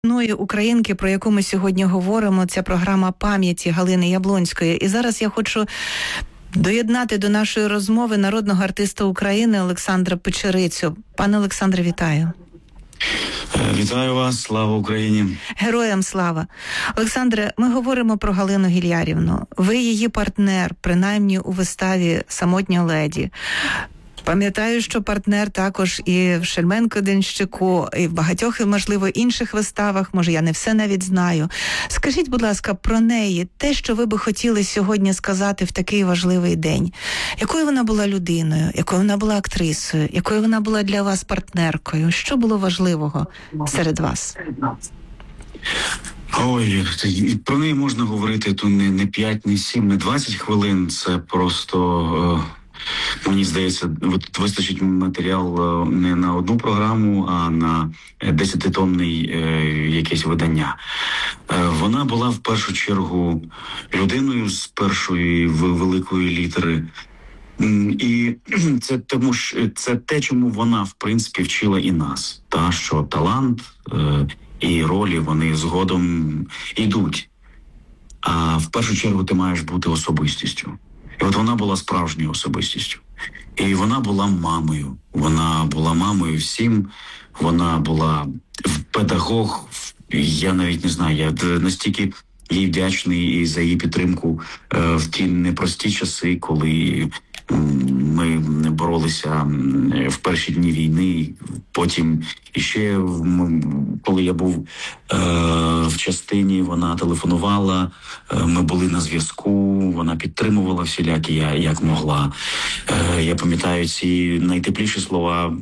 Українки, про яку ми сьогодні говоримо, це програма пам'яті Галини Яблонської. І зараз я хочу доєднати до нашої розмови народного артиста України Олександра Печерицю. Пане Олександре, вітаю. Вітаю вас, слава Україні. Героям слава. Олександре, ми говоримо про Галину Гілярівну. Ви її партнер, принаймні у виставі «Самотня леді». Пам'ятаю, що партнер також і в Шельменко-Денщику, і в багатьох, і, можливо, інших виставах, може, я не все навіть знаю. Скажіть, будь ласка, про неї, те, що ви би хотіли сьогодні сказати в такий важливий день. Якою вона була людиною, якою вона була актрисою, якою вона була для вас партнеркою? Що було важливого серед вас? Ой, про неї можна говорити то не 5, не 7, не 20 хвилин. Це просто... Мені здається, вистачить матеріал не на одну програму, а на 10-томний якесь видання. Вона була в першу чергу людиною з першої великої літери. І це те, чому вона, в принципі, вчила і нас. Та, що талант і ролі, вони згодом йдуть. А в першу чергу ти маєш бути особистістю. І от вона була справжньою особистістю. І вона була мамою. Вона була мамою всім. Вона була педагог. Я навіть не знаю, я настільки їй вдячний і за її підтримку в ті непрості часи, коли ми боролися в перші дні війни. Потім іще, коли я був в частині, вона телефонувала, ми були на зв'язку, вона підтримувала всілякі, як могла. Я пам'ятаю ці найтепліші слова,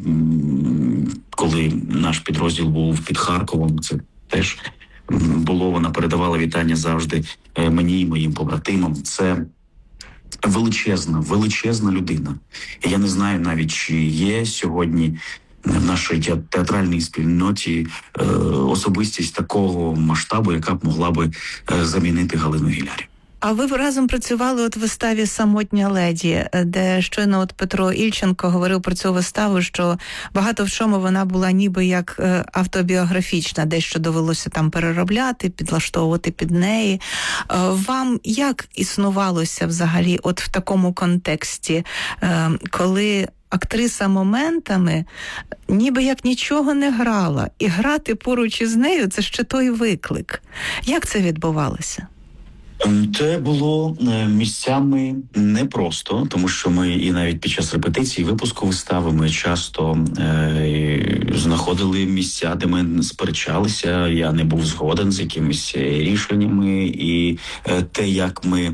коли наш підрозділ був під Харковом. Це теж було, вона передавала вітання завжди мені і моїм побратимам. Це величезна людина. Я не знаю навіть, чи є сьогодні в нашій театральній спільноті особистість такого масштабу, яка б могла би замінити Галину Гілярівну. А ви разом працювали от в виставі «Самотня леді», де щойно от Петро Ільченко говорив про цю виставу, що багато в чому вона була ніби як автобіографічна, дещо довелося там переробляти, підлаштовувати під неї. Вам як існувалося взагалі от в такому контексті, коли актриса моментами ніби як нічого не грала, і грати поруч із нею – це ще той виклик. Як це відбувалося? Це було місцями непросто, тому що ми і навіть під час репетиції, випуску вистави ми часто знаходили місця, де ми сперечалися, я не був згоден з якимись рішеннями, і те, як ми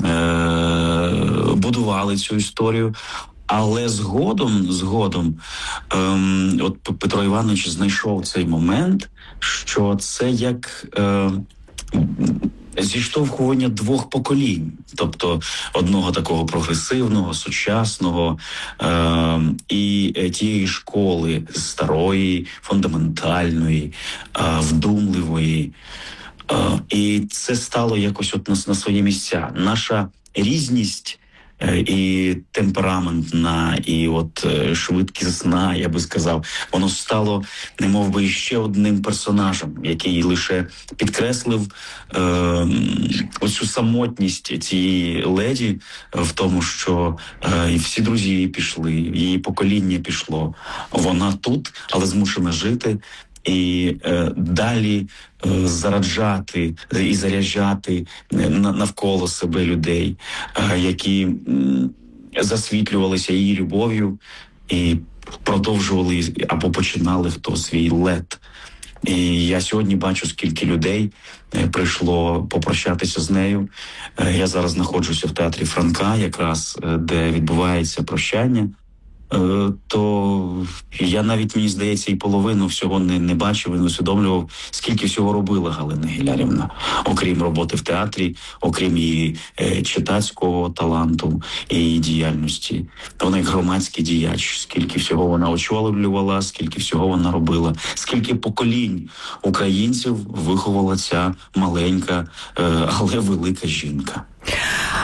будували цю історію. Але згодом, от Петро Іванович знайшов цей момент, що це як... зіштовхування двох поколінь, тобто одного такого прогресивного, сучасного і тієї школи старої, фундаментальної, вдумливої. І це стало якось от на свої місця. Наша різність і темпераментна, і от швидкісна, я би сказав, воно стало немов би ще одним персонажем, який лише підкреслив оцю самотність цієї леді в тому, що всі друзі її пішли, її покоління пішло. Вона тут, але змушена жити і далі зараджати і заряджати навколо себе людей, які засвітлювалися її любов'ю і продовжували або починали хто свій лед. І я сьогодні бачу, скільки людей прийшло попрощатися з нею. Я зараз знаходжуся в театрі Франка, якраз де відбувається прощання. То я навіть, мені здається, і половину всього не бачив і не усвідомлював, скільки всього робила Галина Гілярівна, окрім роботи в театрі, окрім її читацького таланту і її діяльності. Вона як громадський діяч, скільки всього вона очолювала, скільки всього вона робила, скільки поколінь українців виховала ця маленька, але велика жінка.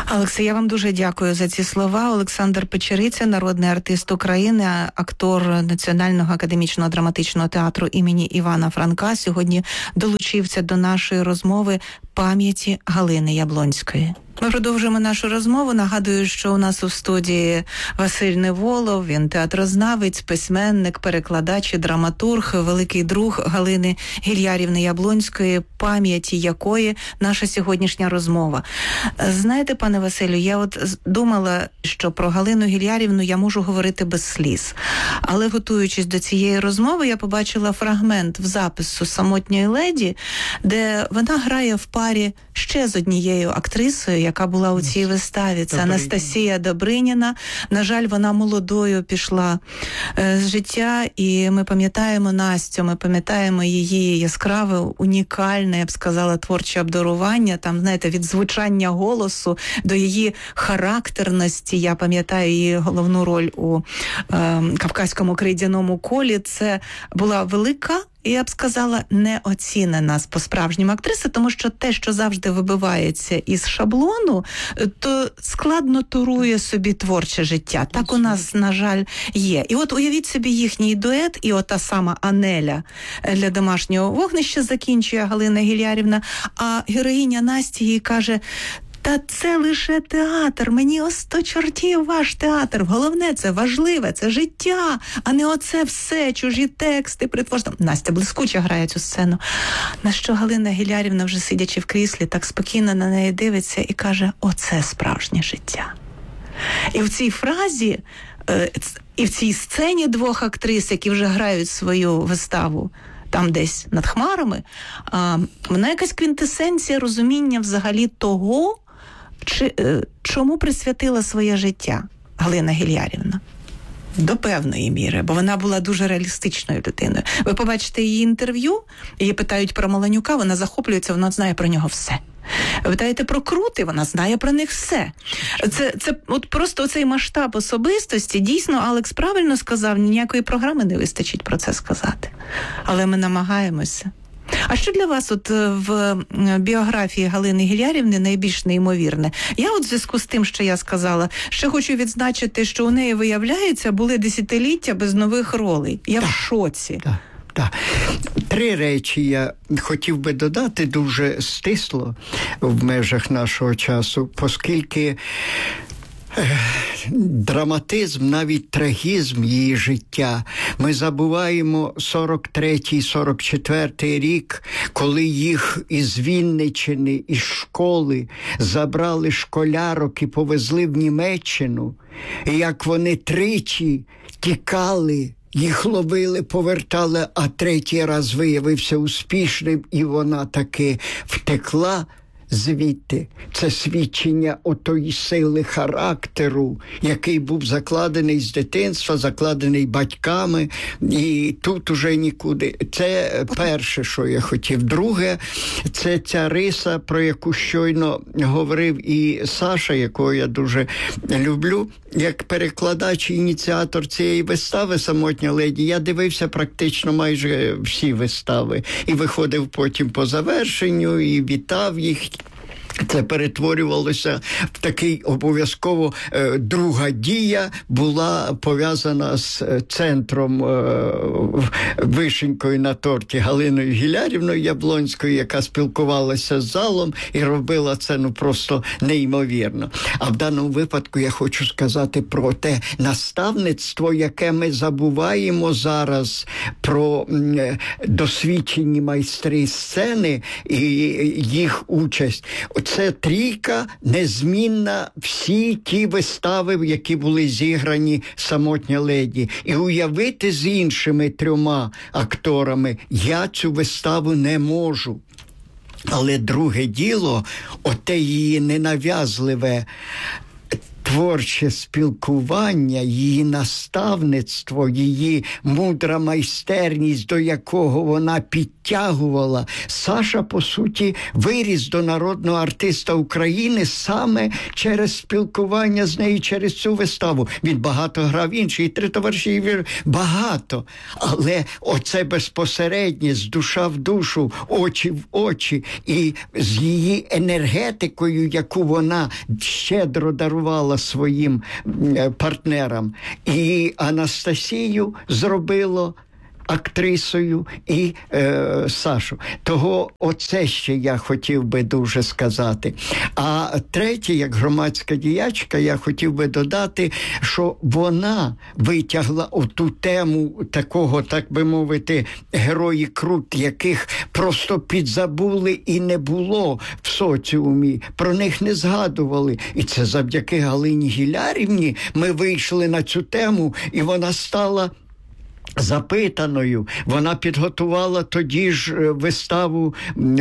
Олексій, я вам дуже дякую за ці слова. Олександр Печериця, народний артист України, актор Національного академічного драматичного театру імені Івана Франка, сьогодні долучився до нашої розмови пам'яті Галини Яблонської. Ми продовжуємо нашу розмову. Нагадую, що у нас у студії Василь Неволов, він театрознавець, письменник, перекладач і драматург, великий друг Галини Гільярівни Яблонської, пам'яті якої наша сьогоднішня розмова. Знаєте, пане Василю, я от думала, що про Галину Гільярівну я можу говорити без сліз. Але готуючись до цієї розмови, я побачила фрагмент в запису «Самотньої леді», де вона грає в парі ще з однією актрисою, яка була у цій виставі. Це Анастасія Добриніна. На жаль, вона молодою пішла з життя, і ми пам'ятаємо Настю, ми пам'ятаємо її яскраве, унікальне, я б сказала, творче обдарування. Там, знаєте, від звучання голосу до її характерності. Я пам'ятаю її головну роль у «Кавказькому крейдяному колі». Це була велика, і я б сказала, неоцінена по-справжньому актриса, тому що те, що завжди вибивається із шаблону, то складно турує собі творче життя. Так у нас, на жаль, є. І от уявіть собі їхній дует, і ота сама Анеля для домашнього вогнища закінчує Галина Гільярівна, а героїня Насті їй каже: «Та це лише театр, мені ось то чортів ваш театр. Головне, це важливе, це життя, а не оце все, чужі тексти, притворство». Настя блискуче грає цю сцену. На що Галина Гільярівна, вже сидячи в кріслі, так спокійно на неї дивиться і каже: «Оце справжнє життя». І в цій фразі, і в цій сцені двох актрис, які вже грають свою виставу там десь над хмарами, вона якась квінтесенція розуміння взагалі того, чому присвятила своє життя Галина Гільярівна. До певної міри, бо вона була дуже реалістичною людиною. Ви побачите її інтерв'ю, її питають про Маланюка, вона захоплюється, вона знає про нього все. Ви питаєте про Крути, вона знає про них все. Це от просто оцей масштаб особистості. Дійсно, Алекс правильно сказав, ніякої програми не вистачить про це сказати. Але ми намагаємося. А що для вас от в біографії Галини Гільярівни найбільш неймовірне? Я от в зв'язку з тим, що я сказала, ще хочу відзначити, що у неї, виявляється, були десятиліття без нових ролей. Я в шоці. Так. 3 речі я хотів би додати дуже стисло в межах нашого часу, оскільки драматизм, навіть трагізм її життя. Ми забуваємо 43-44 рік, коли їх із Вінниччини, із школи забрали школярок і повезли в Німеччину. І як вони тричі тікали, їх ловили, повертали, а 3-й раз виявився успішним, і вона таки втекла звідти. Це свідчення отої сили характеру, який був закладений з дитинства, закладений батьками, і тут уже нікуди. Це перше, що я хотів. Друге, це ця риса, про яку щойно говорив і Саша, якого я дуже люблю. Як перекладач і ініціатор цієї вистави «Самотня леді», я дивився практично майже всі вистави. І виходив потім по завершенню, і вітав їх. Це перетворювалося в такий обов'язково друга дія була пов'язана з центром вишенькою на торті Галиною Гільярівною Яблонською, яка спілкувалася з залом і робила це просто неймовірно. А в даному випадку я хочу сказати про те наставництво, яке ми забуваємо зараз, про досвідчені майстри сцени і їх участь. Це трійка незмінна, всі ті вистави, які були зіграні «Самотня леді». І уявити з іншими 3 акторами я цю виставу не можу. Але друге діло, оте її ненав'язливе творче спілкування, її наставництво, її мудра майстерність, до якого вона підтягувала. Саша, по суті, виріс до народного артиста України саме через спілкування з нею, через цю виставу. Він багато грав інші, три товариші, багато. Але оце безпосередність, душа в душу, очі в очі, і з її енергетикою, яку вона щедро дарувала своїм партнерам. І Анастасію зробило актрисою і Сашу. Того оце ще я хотів би дуже сказати. А третє, як громадська діячка, я хотів би додати, що вона витягла оту тему такого, так би мовити, герої Крут, яких просто підзабули і не було в соціумі. Про них не згадували. І це завдяки Галині Гілярівні ми вийшли на цю тему, і вона стала запитаною. Вона підготувала тоді ж виставу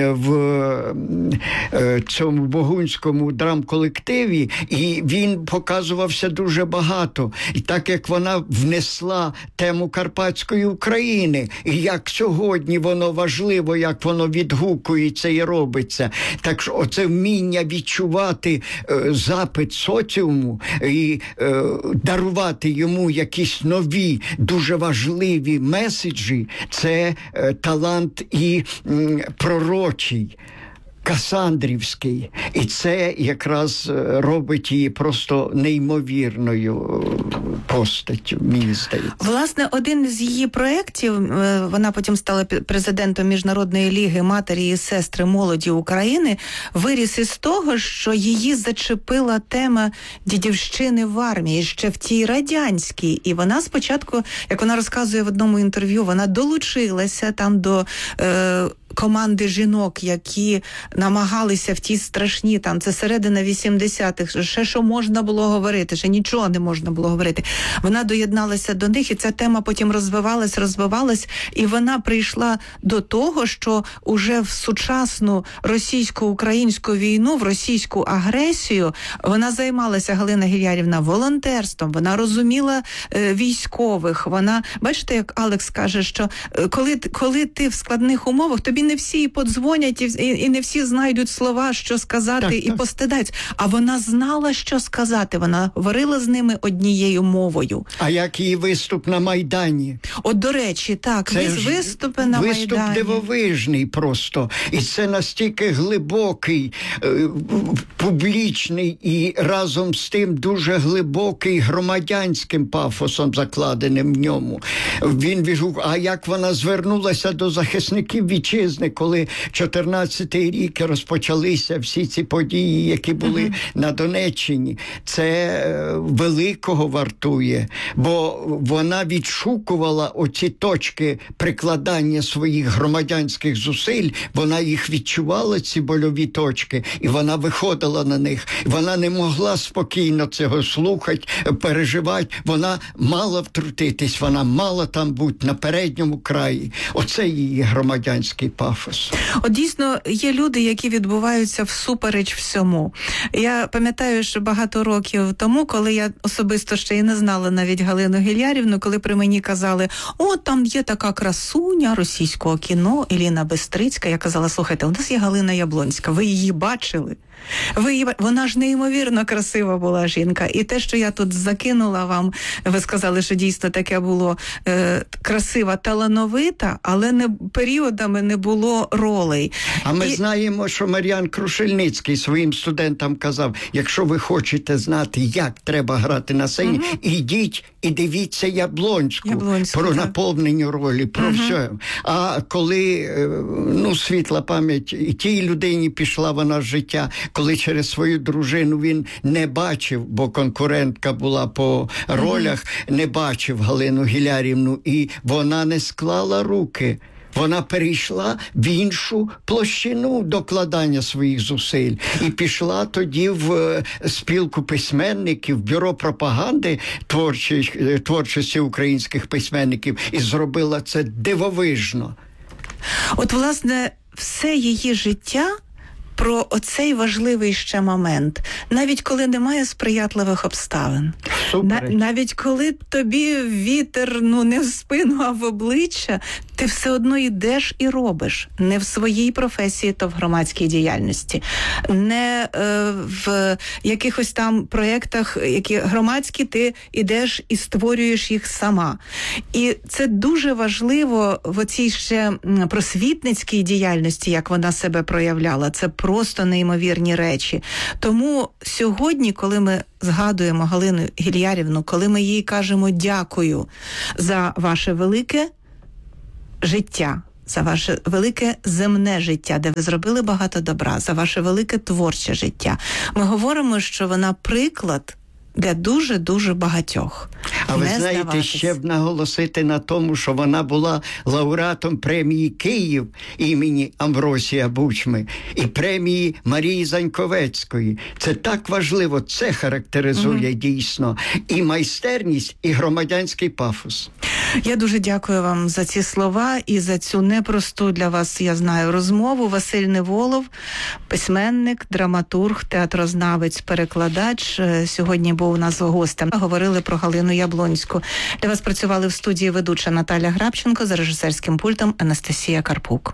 в цьому богунському драмколективі, і він показувався дуже багато. І так як вона внесла тему Карпатської України, і як сьогодні воно важливо, як воно відгукується і робиться. Так що оце вміння відчувати запит соціуму і дарувати йому якісь нові, дуже важливі меседжі, це талант і пророчий, касандрівський. І це якраз робить її просто неймовірною постаттю, мені здається. Власне, один з її проєктів, вона потім стала президентом Міжнародної ліги матері і сестри молоді України, виріс із того, що її зачепила тема дідівщини в армії, ще в тій радянській. І вона спочатку, як вона розказує в одному інтерв'ю, вона долучилася там до команди жінок, які намагалися в ті страшні, там, це середина 80-х, ще що можна було говорити, ще нічого не можна було говорити. Вона доєдналася до них, і ця тема потім розвивалась, і вона прийшла до того, що уже в сучасну російсько-українську війну, в російську агресію, вона займалася, Галина Гілярівна, волонтерством, вона розуміла військових, вона, бачите, як Алекс каже, що коли ти в складних умовах, тобі не всі подзвонять і не всі знайдуть слова, що сказати, і постидаються. А вона знала, що сказати. Вона говорила з ними однією мовою. А як її виступ на Майдані? От, до речі, так, виступи на Майдані. Виступ дивовижний просто. І це настільки глибокий, публічний і разом з тим дуже глибокий громадянським пафосом закладеним в ньому. Він відгукнув, а як вона звернулася до захисників вітчизни, коли 14-й рік розпочалися всі ці події, які були на Донеччині. Це великого вартує, бо вона відшукувала оці точки прикладання своїх громадянських зусиль, вона їх відчувала, ці больові точки, і вона виходила на них. Вона не могла спокійно цього слухати, переживати, вона мала втрутитись, вона мала там бути на передньому краї. Оце її громадянський пафос. От дійсно є люди, які відбуваються всупереч всьому. Я пам'ятаю, що багато років тому, коли я особисто ще й не знала навіть Галину Гілярівну, коли при мені казали, о, там є така красуня російського кіно, Еліна Бистрицька, я казала, слухайте, у нас є Галина Яблонська, ви її бачили? Вона ж неймовірно красива була жінка. І те, що я тут закинула вам, ви сказали, що дійсно таке було красива, талановита, але періодами не було ролей. А ми знаємо, що Мар'ян Крушельницький своїм студентам казав, якщо ви хочете знати, як треба грати на сцені, ідіть і дивіться Яблонську про наповнені ролі, про все. А коли, світла пам'ять, і тій людині пішла вона з життя, коли через свою дружину він не бачив, бо конкурентка була по ролях, не бачив Галину Гілярівну, і вона не склала руки. Вона перейшла в іншу площину докладання своїх зусиль і пішла тоді в спілку письменників, бюро пропаганди творчості українських письменників, і зробила це дивовижно. От, власне, все її життя про оцей важливий ще момент. Навіть коли немає сприятливих обставин, навіть коли тобі вітер, не в спину, а в обличчя, ти все одно йдеш і робиш. Не в своїй професії, то в громадській діяльності. Не в якихось там проєктах, які громадські, ти йдеш і створюєш їх сама. І це дуже важливо в оцій ще просвітницькій діяльності, як вона себе проявляла. Це просто неймовірні речі. Тому сьогодні, коли ми згадуємо Галину Гільярівну, коли ми їй кажемо дякую за ваше велике життя, за ваше велике земне життя, де ви зробили багато добра, за ваше велике творче життя, ми говоримо, що вона приклад для дуже-дуже багатьох. А ви знаєте, ще б наголосити на тому, що вона була лауреатом премії «Київ» імені Амвросія Бучми і премії Марії Заньковецької. Це так важливо, це характеризує дійсно і майстерність, і громадянський пафос. Я дуже дякую вам за ці слова і за цю непросту для вас, я знаю, розмову. Василь Неволов, письменник, драматург, театрознавець, перекладач, сьогодні був у нас гостем. Говорили про Галину Яблонську. Для вас працювали в студії ведуча Наталя Грабченко, за режисерським пультом Анастасія Карпук.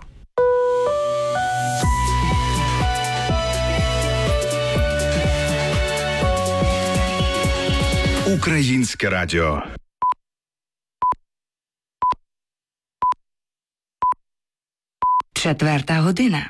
Українське радіо. Четверта година.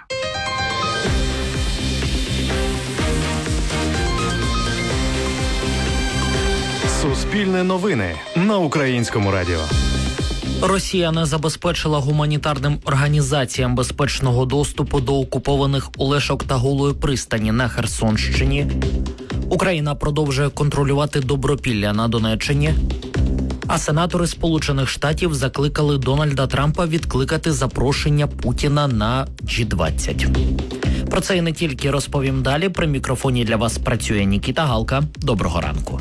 Суспільне новини на Українському радіо. Росія не забезпечила гуманітарним організаціям безпечного доступу до окупованих Олешок та Голої пристані на Херсонщині. Україна продовжує контролювати Добропілля на Донеччині. А сенатори Сполучених Штатів закликали Дональда Трампа відкликати запрошення Путіна на G20. Про це і не тільки розповім далі. При мікрофоні для вас працює Нікіта Галка. Доброго ранку.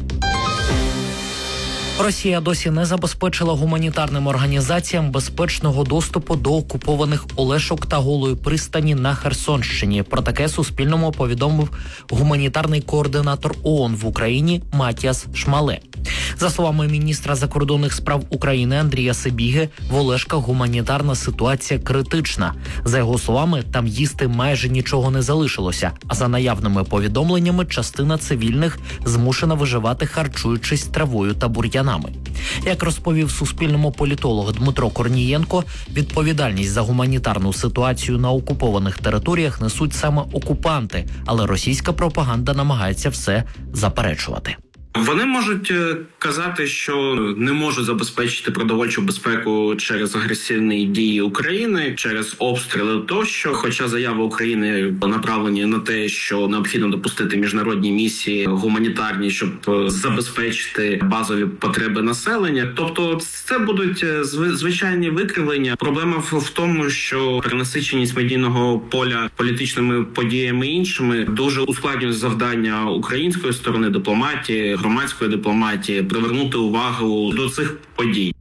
Росія досі не забезпечила гуманітарним організаціям безпечного доступу до окупованих Олешок та Голої пристані на Херсонщині. Про таке Суспільному повідомив гуманітарний координатор ООН в Україні Матіас Шмале. За словами міністра закордонних справ України Андрія Сибіги, в Олешках гуманітарна ситуація критична. За його словами, там їсти майже нічого не залишилося, а за наявними повідомленнями, частина цивільних змушена виживати, харчуючись травою та бур'янами. Як розповів Суспільному політолог Дмитро Корнієнко, відповідальність за гуманітарну ситуацію на окупованих територіях несуть саме окупанти, але російська пропаганда намагається все заперечувати. Вони можуть казати, що не можуть забезпечити продовольчу безпеку через агресивні дії України, через обстріли тощо. Хоча заяви України направлені на те, що необхідно допустити міжнародні місії гуманітарні, щоб забезпечити базові потреби населення. Тобто це будуть звичайні викривлення. Проблема в тому, що перенасиченість медійного поля політичними подіями іншими дуже ускладнює завдання української сторони дипломатії, громадської дипломатії, привернути увагу до цих подій.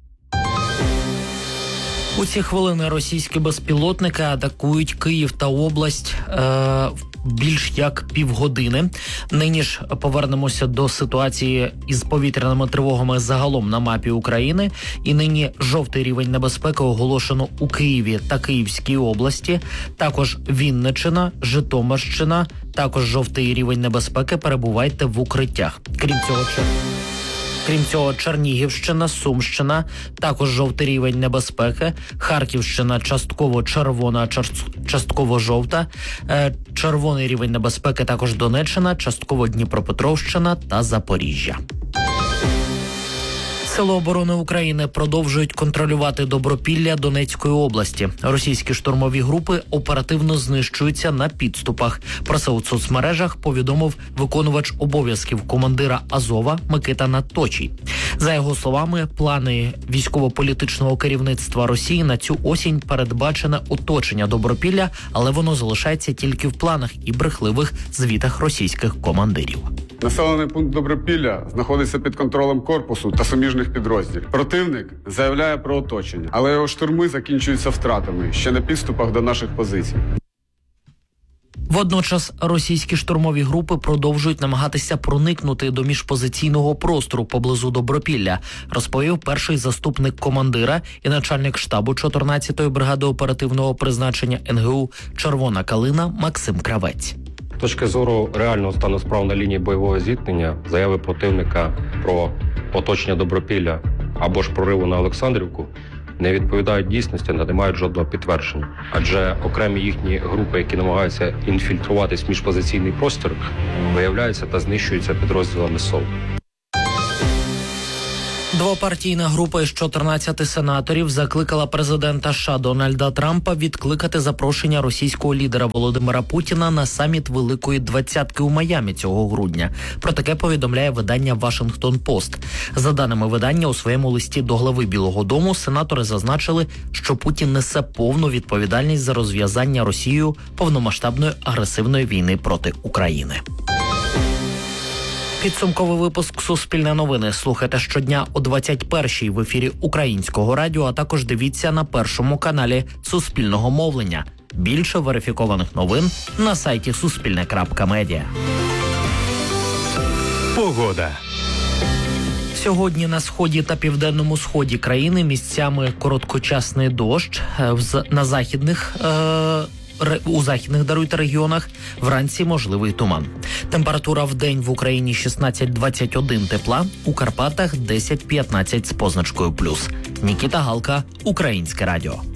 У ці хвилини російські безпілотники атакують Київ та область більш як півгодини. Нині ж повернемося до ситуації із повітряними тривогами загалом на мапі України. І нині жовтий рівень небезпеки оголошено у Києві та Київській області. Також Вінниччина, Житомирщина. Також жовтий рівень небезпеки, перебувайте в укриттях. Крім цього, Чернігівщина, Сумщина, також жовтий рівень небезпеки, Харківщина частково червона, частково жовта, червоний рівень небезпеки також Донеччина, частково Дніпропетровщина та Запоріжжя. Сили оборони України продовжують контролювати Добропілля Донецької області. Російські штурмові групи оперативно знищуються на підступах. Про це у соцмережах повідомив виконувач обов'язків командира Азова Микита Надточій. За його словами, плани військово-політичного керівництва Росії на цю осінь передбачене оточення Добропілля, але воно залишається тільки в планах і брехливих звітах російських командирів. Населений пункт Добропілля знаходиться під контролем корпусу та суміжних підрозділів. Противник заявляє про оточення, але його штурми закінчуються втратами ще на підступах до наших позицій. Водночас російські штурмові групи продовжують намагатися проникнути до міжпозиційного простору поблизу Добропілля, розповів перший заступник командира і начальник штабу 14-ї бригади оперативного призначення НГУ «Червона калина» Максим Кравець. З точки зору реального стану справ на лінії бойового зіткнення, заяви противника про оточення Добропілля або ж прориву на Олександрівку не відповідають дійсності, не мають жодного підтвердження. Адже окремі їхні групи, які намагаються інфільтруватись в міжпозиційний простір, виявляються та знищуються підрозділами СОВ. Двопартійна група із 14 сенаторів закликала президента США Дональда Трампа відкликати запрошення російського лідера Володимира Путіна на саміт Великої Двадцятки у Майамі цього грудня. Про таке повідомляє видання «Вашингтон-Пост». За даними видання, у своєму листі до глави Білого дому сенатори зазначили, що Путін несе повну відповідальність за розв'язання Росією повномасштабної агресивної війни проти України. Підсумковий випуск «Суспільне новини» слухайте щодня о 21-й в ефірі Українського радіо, а також дивіться на першому каналі Суспільного мовлення. Більше верифікованих новин на сайті Суспільне.Медіа. Погода. Сьогодні на сході та південному сході країни місцями короткочасний дощ, у західних регіонах вранці можливий туман. Температура в день в Україні 16-21 тепла, у Карпатах 10-15 з позначкою плюс. Нікіта Галка, Українське радіо.